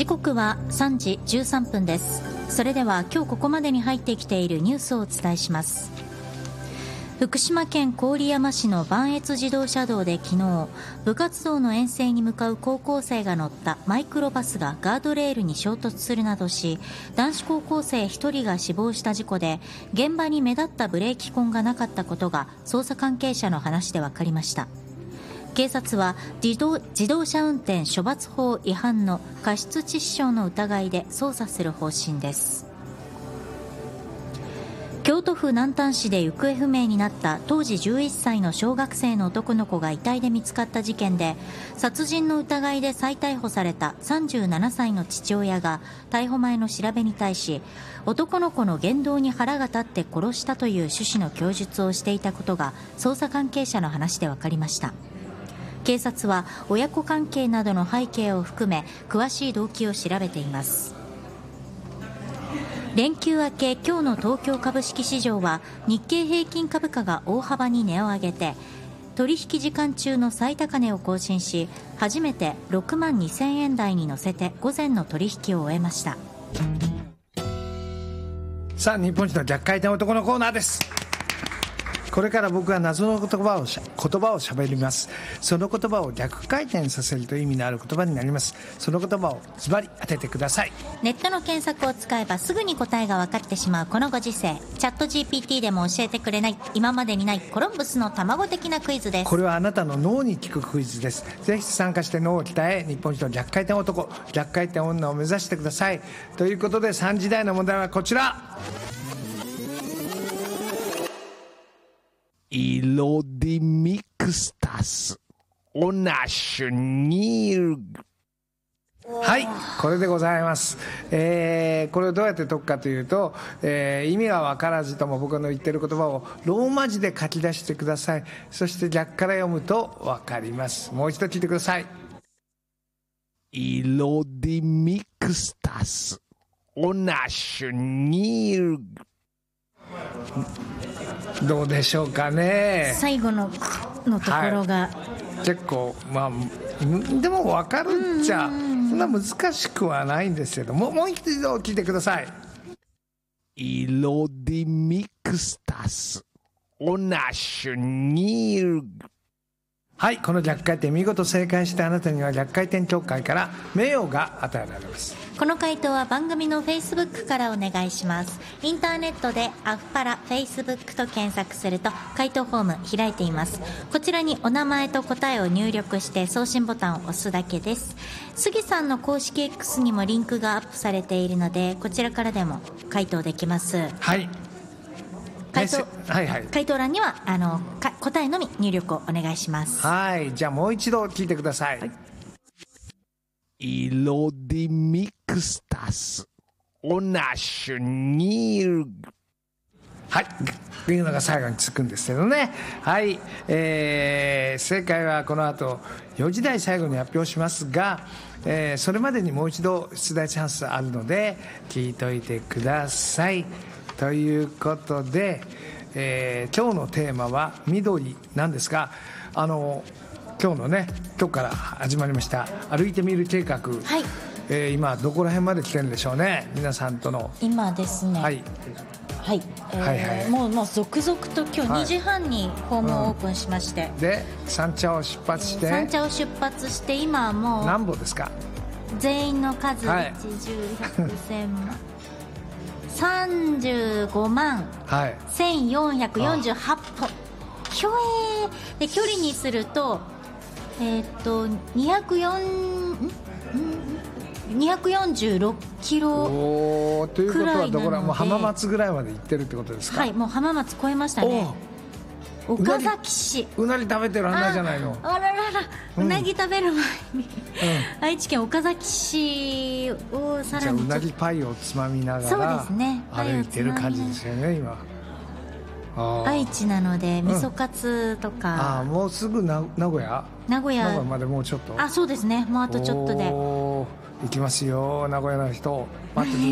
時刻は3時13分です。それでは今日ここまでに入ってきているニュースをお伝えします。福島県郡山市の磐越自動車道で昨日、部活動の遠征に向かう高校生が乗ったマイクロバスがガードレールに衝突するなどし、男子高校生1人が死亡した事故で、現場に目立ったブレーキ痕がなかったことが捜査関係者の話で分かりました。警察は自動車運転処罰法違反の過失致死傷の疑いで捜査する方針です。京都府南丹市で行方不明になった当時11歳の小学生の男の子が遺体で見つかった事件で、殺人の疑いで再逮捕された37歳の父親が逮捕前の調べに対し、男の子の言動に腹が立って殺したという趣旨の供述をしていたことが捜査関係者の話で分かりました。警察は親子関係などの背景を含め詳しい動機を調べています。連休明け、今日の東京株式市場は日経平均株価が大幅に値を上げて、取引時間中の最高値を更新し、初めて6万2000円台に乗せて午前の取引を終えました。 さあ、日本一の逆回転男のコーナーです。これから僕は謎の言葉を喋ります。その言葉を逆回転させると意味のある言葉になります。その言葉をズバリ当ててください。 ネットの検索を使えばすぐに答えが分かってしまうこのご時世、チャット GPT でも教えてくれない今までにないコロンブスの卵的なクイズです。 これはあなたの脳に効くクイズです。ぜひ参加して脳を鍛え、日本一の逆回転男、逆回転女を目指してください。ということで3時台の問題はこちら。 イロディミクスタスオナシュニール。 はい、これでございます。これをどうやって解くかというと、意味が分からずとも僕の言ってる言葉をローマ字で書き出してください。そして逆から読むと分かります。もう一度聞いてください。 イロディミクスタスオナシュニール。 どうでしょうかね。 最後の「のところが、 結構でも分かるっちゃそんな難しくはないんですけども、もう一度聞いてください。 イロディミクスタスオナシュニール。 はい、この逆回転見事正解したあなたには逆回転協会から名誉が与えられます。 この回答は番組の Facebook からお願いします。インターネットでアフパラ Facebook と検索すると回答フォーム開いています。こちらにお名前と答えを入力して送信ボタンを押すだけです。杉さんの公式 X にもリンクがアップされているので、こちらからでも回答できます。 はい、 回答欄には答えのみ入力をお願いします。 はい、じゃあもう一度聞いてください。はい、 イロディミクスタスオナシュニール。 はい、というのが最後につくんですけどね。はい、正解はこの後4時台最後に発表しますが、それまでにもう一度出題チャンスあるので聞いといてください。ということで、今日のテーマは緑なんですが、今日から始まりました歩いてみる計画、はい、今どこら辺まで来てるんでしょうね、皆さんとの。 今ですね、はいもう続々と今日2時半にホームをオープンしまして、 で三茶を出発して今はもう何歩ですか？ 全員の数、1、10、100、1000万35万1448歩、ひょで距離にすると246キロということはどこら、 もう浜松ぐらいまで行ってるってことですか？ はい、もう浜松超えましたね。岡崎市うなぎ食べてる案内じゃないの。 あららら、うなぎ食べる前に、愛知県岡崎市をさらにじゃあうなぎパイをつまみながら歩いてる感じですよね今。 愛知なので味噌カツとか、 もうすぐ名古屋までもうちょっと。 そうですね、もうあとちょっとで行きますよ、名古屋の人待って